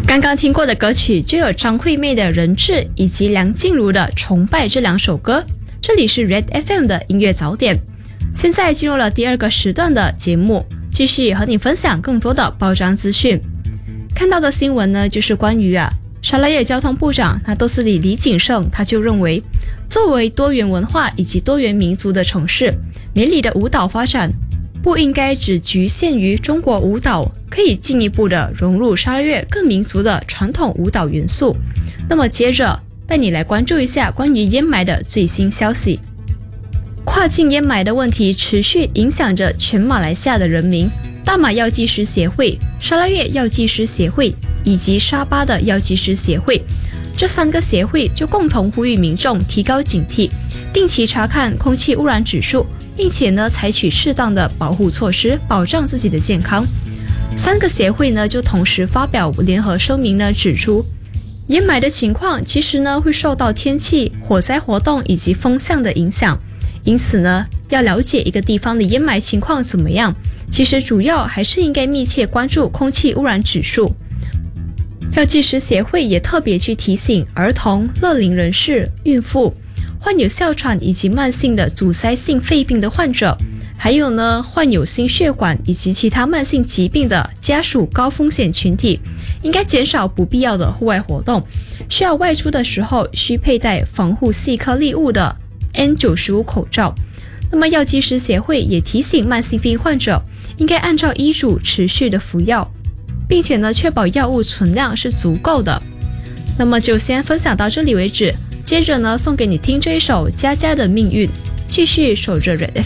刚刚听过的歌曲就有张惠妹的《人质》以及梁静茹的《崇拜》这两首歌。这里是 Red FM 的音乐早点，现在进入了第二个时段的节目，继续和你分享更多的报章资讯。看到的新闻呢，就是关于沙拉越交通部长那都斯里李景胜，他就认为，作为多元文化以及多元民族的城市，美里的舞蹈发展不应该只局限于中国舞蹈，可以进一步的融入沙拉越各民族的传统舞蹈元素。那么接着带你来关注一下关于烟霾的最新消息。跨境烟霾的问题持续影响着全马来西亚的人民。大马药剂师协会、沙拉越药剂师协会以及沙巴的药剂师协会，这三个协会就共同呼吁民众提高警惕，定期查看空气污染指数，并且呢采取适当的保护措施，保障自己的健康。三个协会呢就同时发表联合声明呢，指出烟霾的情况其实呢会受到天气、火灾活动以及风向的影响，因此呢要了解一个地方的烟霾情况怎么样，其实主要还是应该密切关注空气污染指数。药剂师协会也特别去提醒儿童、乐龄人士、孕妇、患有哮喘以及慢性的阻塞性肺病的患者，还有呢患有心血管以及其他慢性疾病的家属高风险群体，应该减少不必要的户外活动，需要外出的时候需佩戴防护细颗粒物的 N95 口罩。那么药剂师协会也提醒慢性病患者应该按照医嘱持续的服药，并且呢确保药物存量是足够的。那么就先分享到这里为止，接着呢送给你听这一首佳佳的命运，继续守着 Red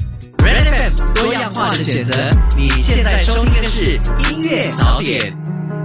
FM。Red FM 多样化的选择，你现在收听的是音乐早点。